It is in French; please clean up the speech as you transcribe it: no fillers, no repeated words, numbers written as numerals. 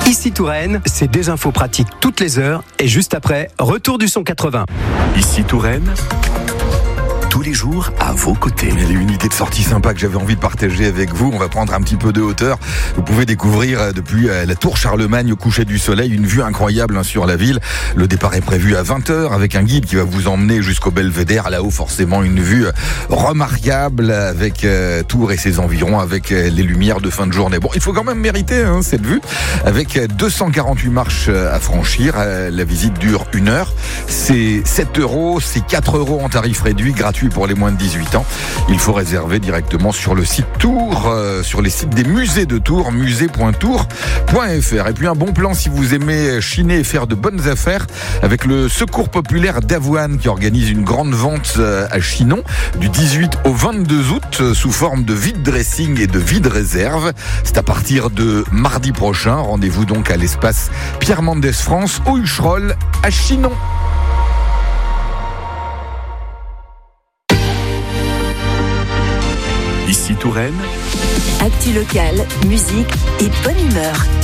Ici Touraine, c'est des infos pratiques toutes les heures et juste après, retour du son 80. Ici Touraine, tous les jours à vos côtés. Il y a une idée de sortie sympa que j'avais envie de partager avec vous. On va prendre un petit peu de hauteur. Vous pouvez découvrir depuis la tour Charlemagne au coucher du soleil une vue incroyable sur la ville. Le départ est prévu à 20h avec un guide qui va vous emmener jusqu'au Belvédère. Là-haut, forcément, une vue remarquable avec Tours et ses environs, avec les lumières de fin de journée. Bon, il faut quand même mériter cette vue. Avec 248 marches à franchir, la visite dure 1 heure. C'est 7 €, c'est 4 € en tarif réduit, gratuit pour les moins de 18 ans. Il faut réserver directement sur le site Tours, sur les sites des musées de Tours, musée.tours.fr. Et puis un bon plan si vous aimez chiner et faire de bonnes affaires avec le Secours populaire d'Avoine qui organise une grande vente à Chinon du 18 au 22 août sous forme de vide dressing et de vide réserve. C'est à partir de mardi prochain. Rendez-vous donc à l'espace Pierre Mendès France au Hucherolle à Chinon. Ici Touraine, Actu locale, musique et bonne humeur.